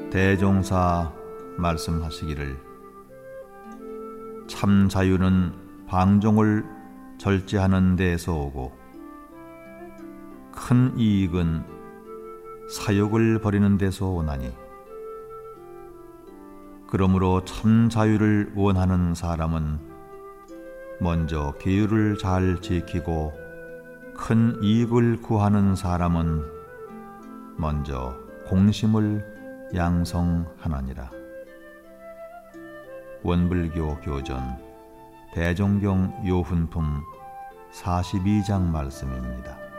대종사 말씀하시기를 참 자유는 방종을 절제하는 데에서 오고 큰 이익은 사욕을 버리는 데서 오나니 그러므로 참 자유를 원하는 사람은 먼저 계율을 잘 지키고 큰 이익을 구하는 사람은 먼저 공심을 양성하나니라. 원불교 교전 대종경 요훈품 42장 말씀입니다.